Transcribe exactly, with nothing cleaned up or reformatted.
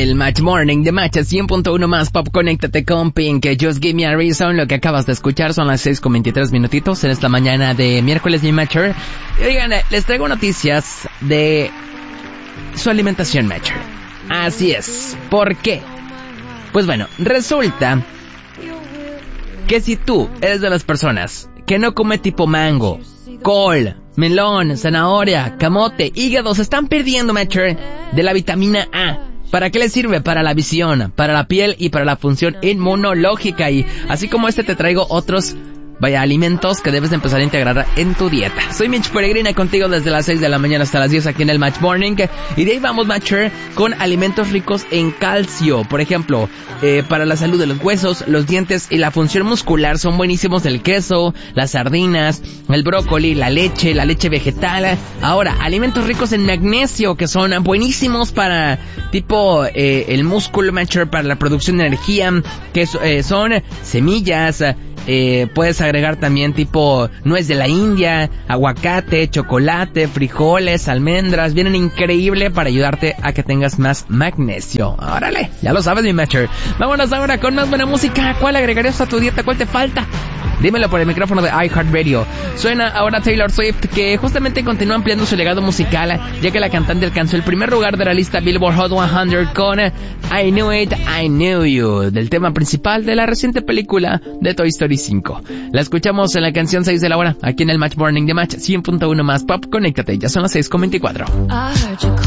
el Match Morning de Match cien punto uno más Pop. Conéctate con Pink, Just Give Me a Reason. Lo que acabas de escuchar son las seis con veintitrés minutitos en esta mañana de miércoles, mi Matcher. Y oigan, les traigo noticias de su alimentación, Matcher. Así es. ¿Por qué? Pues bueno, resulta que si tú eres de las personas que no come tipo mango, col, melón, zanahoria, camote, hígado, se están perdiendo, Matcher, de la vitamina A. ¿Para qué les sirve? Para la visión, para la piel y para la función inmunológica. Y así como este te traigo otros, vaya, alimentos que debes de empezar a integrar en tu dieta. Soy Mitch Peregrina contigo desde las seis de la mañana hasta las diez aquí en el Match Morning. Y de ahí vamos, Matcher, con alimentos ricos en calcio. Por ejemplo, eh, para la salud de los huesos, los dientes y la función muscular son buenísimos el queso, las sardinas, el brócoli, la leche, la leche vegetal. Ahora, alimentos ricos en magnesio que son buenísimos para tipo eh, el músculo, Matcher, para la producción de energía, que eh, son semillas. Eh, puedes agregar también tipo nuez de la India, aguacate, chocolate, frijoles, almendras. Vienen increíble para ayudarte a que tengas más magnesio. Órale, ya lo sabes, mi Matcher. Vámonos ahora con más buena música. ¿Cuál agregarías a tu dieta? ¿Cuál te falta? Dímelo por el micrófono de iHeartRadio. Suena ahora Taylor Swift, que justamente continúa ampliando su legado musical, ya que la cantante alcanzó el primer lugar de la lista Billboard Hot cien con I Knew It, I Knew You, del tema principal de la reciente película de Toy Story cinco. La escuchamos en la canción seis de la hora, aquí en el Match Morning de Match cien punto uno más Pop. Conéctate, ya son las seis con veinticuatro.